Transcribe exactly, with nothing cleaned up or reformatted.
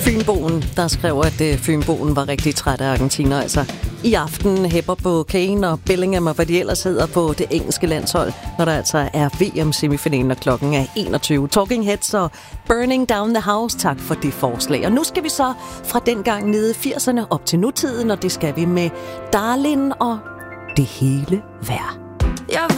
Fynboen, der skrev, at uh, Fynboen var rigtig træt af Argentina. Altså, i aften hæpper på Kane og Bellingham og hvad de ellers hedder på det engelske landshold, når der altså er V M-semifinalen, og klokken er enogtyve. Talking Heads og Burning Down the House, tak for det forslag. Og nu skal vi så fra dengang nede i firserne op til nutiden, og det skal vi med Darlin og Det hele værd. Jeg